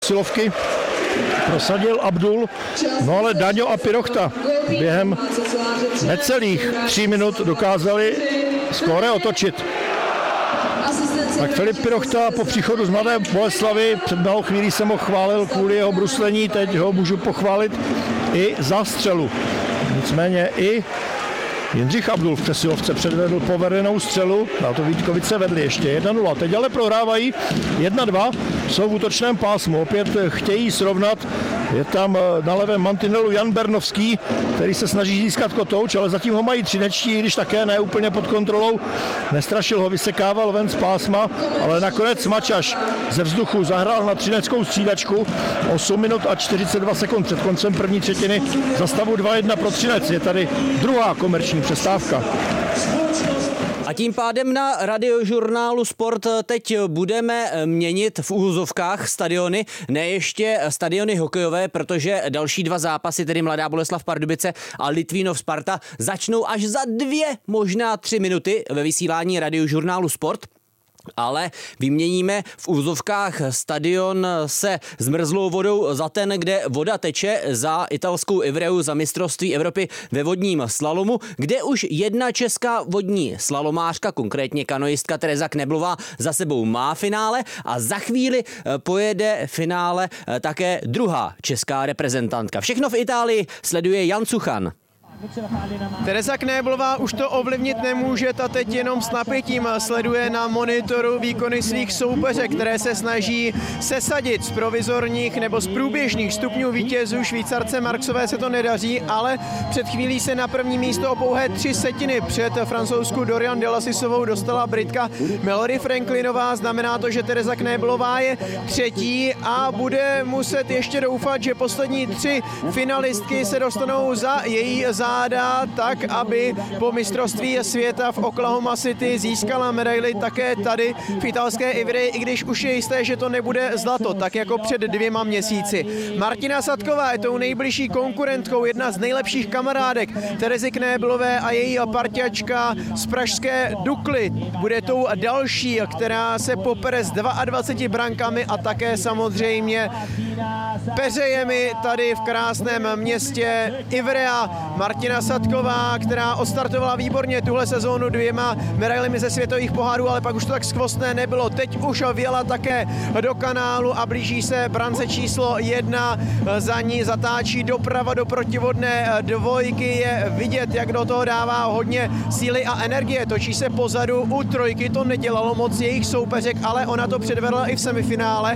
přesilovky prosadil Abdul, no ale Daňo a Pirochta během necelých 3 minut dokázali skóre otočit. Tak Filip Pirochta po příchodu z Mladé Boleslavi, před malou chvílí jsem ho chválil kvůli jeho bruslení, teď ho můžu pochválit i za střelu. Nicméně i Jindřich Abdul v přesilovce předvedl povedenou střelu, na to Vítkovice vedli ještě 1-0. Teď ale prohrávají 1-2, jsou v útočném pásmu, opět chtějí srovnat. Je tam na levém mantinelu Jan Bernovský, který se snaží získat kotouč, ale zatím ho mají Třinečtí, když také ne úplně pod kontrolou. Nestrašil ho, vysekával ven z pásma, ale nakonec Mačaš ze vzduchu zahrál na třineckou střídačku. 8 minut a 42 sekund před koncem první třetiny za stavu 2-1 pro Třinec. Je tady druhá komerční přestávka. A tím pádem na Radiožurnálu Sport teď budeme měnit v úvozovkách stadiony, ne ještě stadiony hokejové, protože další 2 zápasy, tedy Mladá Boleslav Pardubice a Litvínov Sparta, začnou až za 2, možná 3 minuty ve vysílání Radiožurnálu Sport. Ale vyměníme v úvozovkách stadion se zmrzlou vodou za ten, kde voda teče, za italskou Ivreu, za mistrovství Evropy ve vodním slalomu, kde už jedna česká vodní slalomářka, konkrétně kanoistka Tereza Kneblová, za sebou má finále a za chvíli pojede finále také druhá česká reprezentantka. Všechno v Itálii sleduje Jan Cuchan. Tereza Knéblová už to ovlivnit nemůže, ta teď jenom s napětím sleduje na monitoru výkony svých soupeřek, které se snaží sesadit z provizorních nebo z průběžných stupňů vítězů. Švýcarce Marksové se to nedaří, ale před chvílí se na první místo o pouhé 3 setiny před francouzskou Dorian Delasisovou dostala Britka Mallory Franklinová. Znamená to, že Tereza Knéblová je 3. a bude muset ještě doufat, že poslední 3 finalistky se dostanou za její záda, tak aby po mistrovství světa v Oklahoma City získala medaili také tady v italské Ivry, i když už je jisté, že to nebude zlato, tak jako před 2 měsíci. Martina Sadková je tou nejbližší konkurentkou, jedna z nejlepších kamarádek Terezy Knéblové a její parťačka z pražské Dukly. Bude tou další, která se popere s 22 brankami a také samozřejmě peřejemi tady v krásném městě Ivrea. Martina Sadková, která odstartovala výborně tuhle sezónu 2 medailemi ze světových pohárů, ale pak už to tak skvostné nebylo. Teď už vjela také do kanálu a blíží se brance číslo 1. Za ní zatáčí doprava do protivodné dvojky. Je vidět, jak do toho dává hodně síly a energie. Točí se pozadu u trojky, to nedělalo moc jejich soupeřek, ale ona to předvedla i v semifinále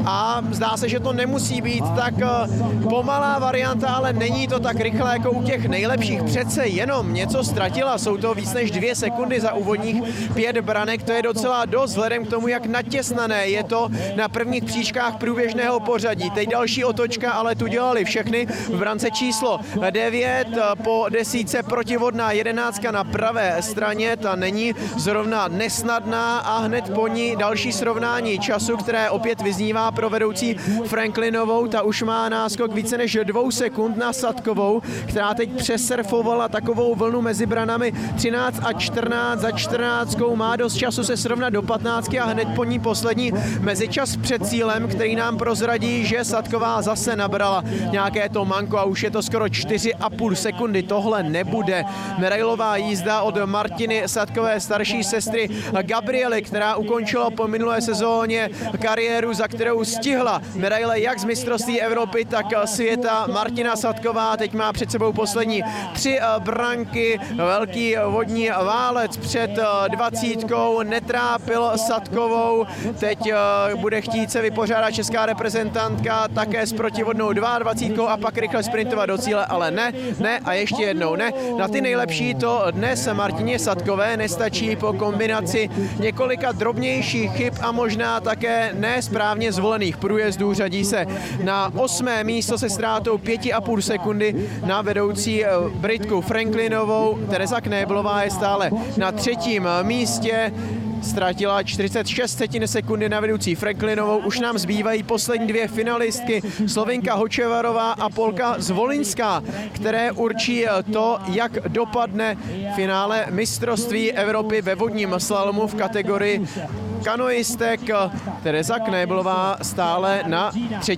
a zdá se, že to nemusí být tak pomalá varianta, ale není to tak rychle jako u těch nejlepších. Přece jenom něco ztratila, jsou to víc než 2 sekundy za úvodních 5 branek, to je docela dost vzhledem k tomu, jak natěsnané je to na prvních příčkách průběžného pořadí. Teď další otočka, ale tu dělali všechny. V brance číslo 9 po 10 protivodná 11 na pravé straně, ta není zrovna nesnadná a hned po ní další srovnání času, které opět vyznívá pro vedoucí Franklinovou, ta už má náskok více než 2 sekund na Sadkovou, která teď přesurfovala takovou vlnu mezi branami 13 a 14. Za 14 má dost času se srovnat do 15 a hned po ní poslední mezičas před cílem, který nám prozradí, že Sadková zase nabrala nějaké to manko a už je to skoro 4,5 sekundy. Tohle nebude medailová jízda od Martiny Sadkové starší sestry Gabriely, která ukončila po minulé sezóně kariéru, za kterou stihla medaile jak z mistrovství Evropy, tak světa. Martina Sadková teď má před sebou poslední 3 branky, velký vodní válec před 20, netrápil Sadkovou, teď bude chtít se vypořádat česká reprezentantka také s protivodnou 22 a pak rychle sprintovat do cíle, ale ne a ještě jednou ne. Na ty nejlepší to dnes Martině Sadkové nestačí po kombinaci několika drobnějších chyb a možná také nesprávně zvolených průjezdů. Řadí se na 8. místo se ztrátou 5,5 sekundy na vedoucí Britku Franklinovou. Tereza Knéblová je stále na 3. místě. Ztratila 46 sekundy na vedoucí Franklinovou. Už nám zbývají poslední 2 finalistky, Slovinka Hočevarová a Polka Zvolinská, které určí to, jak dopadne finále mistrovství Evropy ve vodním slalomu v kategorii kanoistek. Tereza Knéblová stále na 3.